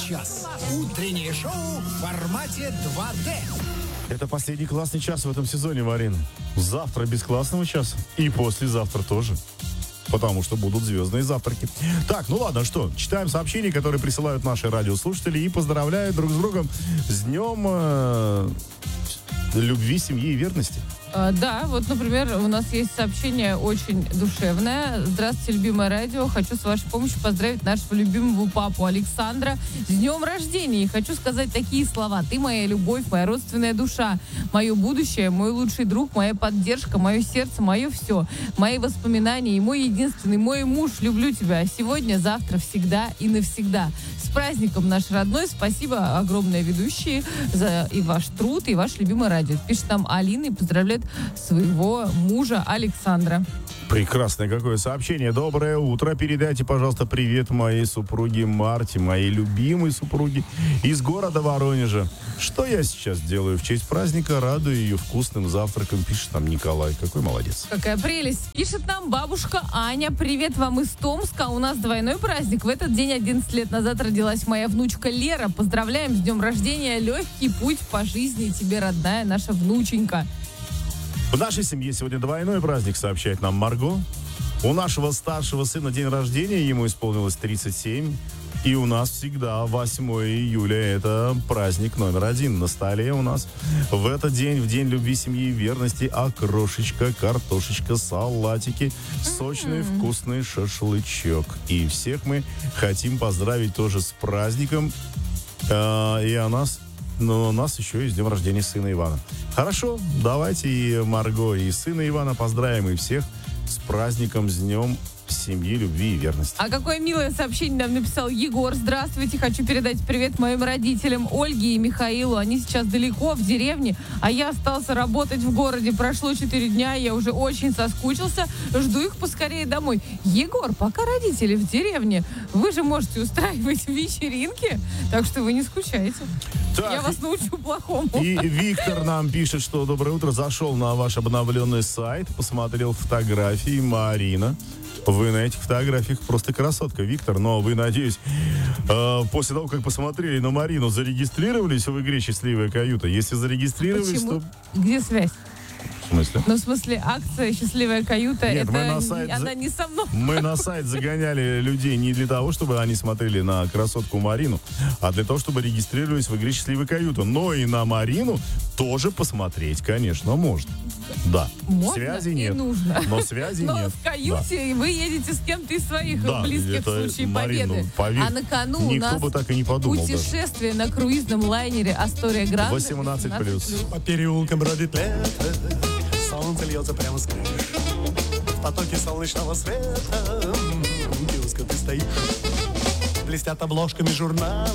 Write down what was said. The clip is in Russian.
час. Утреннее шоу в формате 2D. Это последний классный час в этом сезоне, Марин. Завтра без классного часа. И послезавтра тоже. Потому что будут звездные завтраки. Так, ну ладно, что? Читаем сообщения, которые присылают наши радиослушатели и поздравляют друг с другом с днем любви, семьи и верности. Да, вот, например, у нас есть сообщение очень душевное. Здравствуйте, любимое радио. Хочу с вашей помощью поздравить нашего любимого папу Александра с днем рождения. И хочу сказать такие слова. Ты моя любовь, моя родственная душа, мое будущее, мой лучший друг, моя поддержка, мое сердце, мое все, мои воспоминания и мой единственный, мой муж. Люблю тебя сегодня, завтра, всегда и навсегда. С праздником, наш родной. Спасибо огромное, ведущие, за и ваш труд, и ваше любимое радио. Пишет нам Алина и поздравляет своего мужа Александра. Прекрасное какое сообщение. Доброе утро. Передайте, пожалуйста, привет моей супруге Марте, моей любимой супруге из города Воронежа. Что я сейчас делаю в честь праздника? Радую ее вкусным завтраком, пишет нам Николай. Какой молодец. Какая прелесть. Пишет нам бабушка Аня. Привет вам из Томска. У нас двойной праздник. В этот день 11 лет назад родилась моя внучка Лера. Поздравляем с днем рождения. Легкий путь по жизни тебе, родная наша внученька. В нашей семье сегодня двойной праздник, сообщает нам Марго. У нашего старшего сына день рождения, ему исполнилось 37. И у нас всегда 8 июля это праздник номер 1 на столе у нас. В этот день, в день любви, семьи и верности, окрошечка, картошечка, салатики, сочный вкусный шашлычок. И всех мы хотим поздравить тоже с праздником. И о нас... Но у нас еще есть день рождения сына Ивана. Хорошо, давайте и Марго, и сына Ивана поздравим, и всех с праздником, с днем семьи, любви и верности. А какое милое сообщение нам написал Егор. Здравствуйте, хочу передать привет моим родителям Ольге и Михаилу. Они сейчас далеко, в деревне, а я остался работать в городе. Прошло 4 дня, я уже очень соскучился. Жду их поскорее домой. Егор, пока родители в деревне, вы же можете устраивать вечеринки, так что вы не скучаете. Так, я вас научу плохому. И Виктор нам пишет, что доброе утро, зашел на ваш обновленный сайт, посмотрел фотографии. Марина, вы на этих фотографиях просто красотка, Виктор. Но вы, надеюсь, после того, как посмотрели на Марину, зарегистрировались в игре «Счастливая каюта». Если зарегистрировались, Почему? то... Где связь? В смысле? Ну, в смысле, акция «Счастливая каюта», Нет, это она не со мной. Мы на сайт загоняли людей не для того, чтобы они смотрели на красотку Марину, а для того, чтобы регистрировались в игре «Счастливая каюта». Но и на Марину тоже посмотреть, конечно, можно. Да. Можно связи и нет. нужно. Но связи Но нет. в каюте вы едете с кем-то из своих Да, близких в это, случае Марин, победы. ну, поверь, А на кону у никто нас бы так и не подумал путешествие на круизном лайнере «Астория Гранде». 18+. По переулкам бродит лето, солнце льется прямо с крыш. В потоке солнечного света киоска ты стоишь. Блестят обложками журнала.